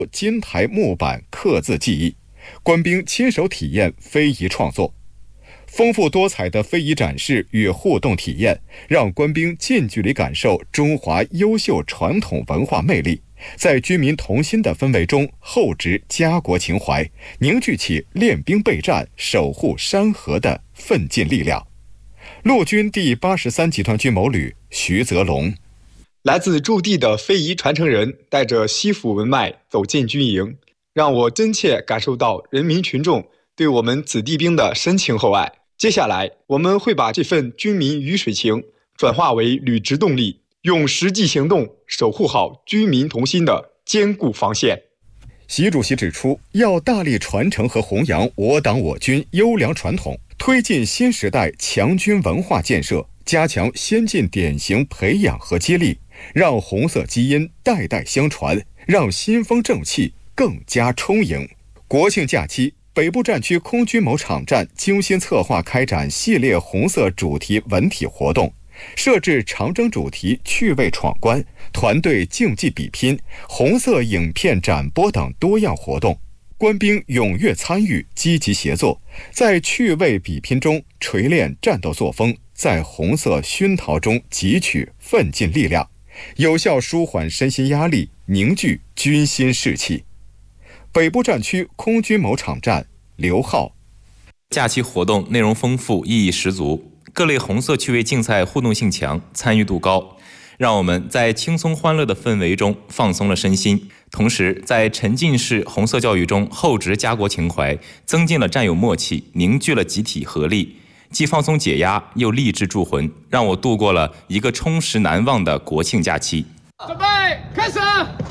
金台木板刻字技艺，官兵亲手体验非遗创作。丰富多彩的非遗展示与互动体验，让官兵近距离感受中华优秀传统文化魅力，在军民同心的氛围中厚植家国情怀，凝聚起练兵备战、守护山河的奋进力量。陆军第83集团军某旅徐泽龙， 来自驻地的非遗传承人带着西府文脉走进军营，让我真切感受到人民群众对我们子弟兵的深情厚爱。接下来，我们会把这份军民鱼水情转化为履职动力，用实际行动守护好军民同心的坚固防线。 习主席指出，要大力传承和弘扬我党我军优良传统，推进新时代强军文化建设，加强先进典型培养和激励，让红色基因代代相传，让新风正气更加充盈。国庆假期，北部战区空军某场站精心策划开展系列红色主题文体活动，设置长征主题趣味闯关、团队竞技比拼、红色影片展播等多样活动。官兵踊跃参与，积极协作，在趣味比拼中锤炼战斗作风，在红色熏陶中汲取奋进力量，有效舒缓身心压力，凝聚军心士气。北部战区空军某场站刘浩， 假期活动内容丰富，意义十足，各类红色趣味竞赛互动性强，参与度高，让我们在轻松欢乐的氛围中放松了身心，同时在沉浸式红色教育中厚植家国情怀，增进了战友默契，凝聚了集体合力，既放松解压，又励志助魂，让我度过了一个充实难忘的国庆假期。 准备开始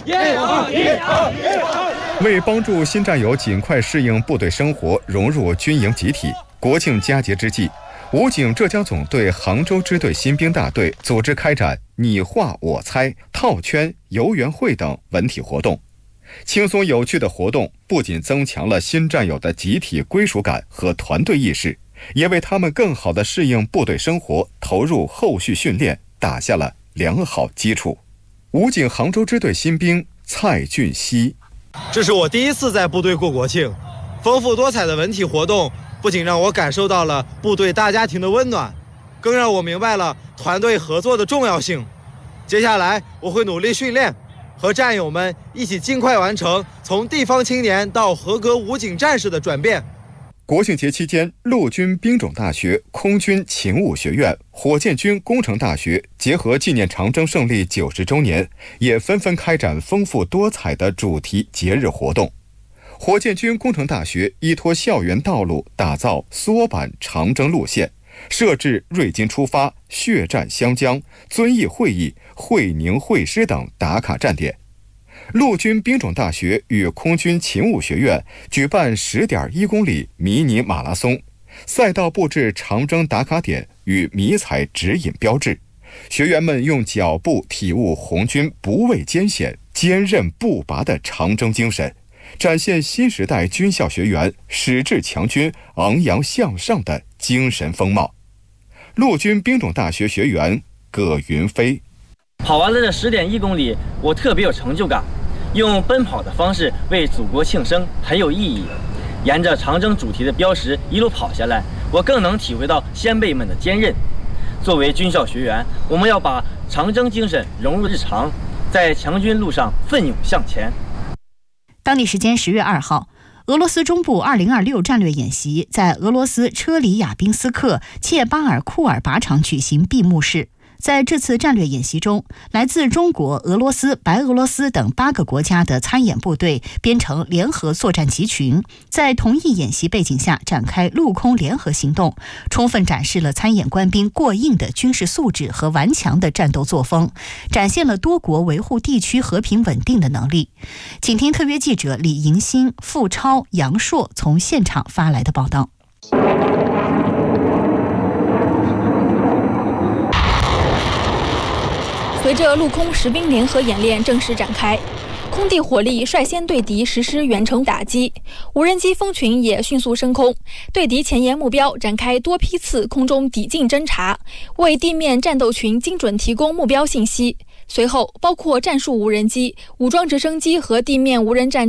！1、2、1、2、1、2。 为帮助新战友尽快适应部队生活，融入军营集体，国庆佳节之际，武警浙江总队杭州支队新兵大队组织开展你画我猜、套圈、游园会等文体活动。轻松有趣的活动不仅增强了新战友的集体归属感和团队意识，也为他们更好地适应部队生活、投入后续训练打下了良好基础。武警杭州支队新兵蔡俊熙， 这是我第一次在部队过国庆，丰富多彩的文体活动不仅让我感受到了部队大家庭的温暖，更让我明白了团队合作的重要性。接下来我会努力训练，和战友们一起尽快完成从地方青年到合格武警战士的转变。 国庆节期间，陆军兵种大学、空军勤务学院、火箭军工程大学结合纪念长征胜利90周年，也纷纷开展丰富多彩的主题节日活动。火箭军工程大学依托校园道路打造缩版长征路线，设置瑞金出发、血战湘江、遵义会议、会宁会师等打卡站点。陆军兵种大学与空军勤务学院举办10.1公里迷你马拉松，赛道布置长征打卡点与迷彩指引标志，学员们用脚步体悟红军不畏艰险、坚韧不拔的长征精神，展现新时代军校学员矢志强军、昂扬向上的精神风貌。陆军兵种大学学员葛云飞， 跑完了这10.1公里，我特别有成就感，用奔跑的方式为祖国庆生很有意义。沿着长征主题的标识一路跑下来，我更能体会到先辈们的坚韧。作为军校学员，我们要把长征精神融入日常，在强军路上奋勇向前。 当地时间10月2号，俄罗斯中部2026战略演习在俄罗斯车里亚宾斯克切巴尔库尔靶场举行闭幕式。在这次战略演习中，来自中国、俄罗斯、白俄罗斯等8个国家的参演部队编成联合作战集群，在同一演习背景下展开陆空联合行动，充分展示了参演官兵过硬的军事素质和顽强的战斗作风，展现了多国维护地区和平稳定的能力。请听特约记者李迎新、付超、杨硕从现场发来的报道。 随着陆空实兵联合演练正式展开，空地火力率先对敌实施远程打击，无人机蜂群也迅速升空，对敌前沿目标展开多批次空中抵近侦察，为地面战斗群精准提供目标信息， 随后，包括战术无人机、武装直升机和地面无人战